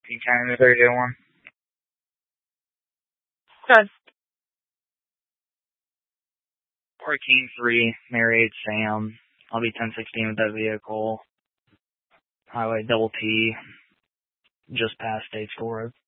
King County 321. Good. Or King 3, Mary 8 Sam. I'll be 1016 with that vehicle. Highway double T, just past State School Road.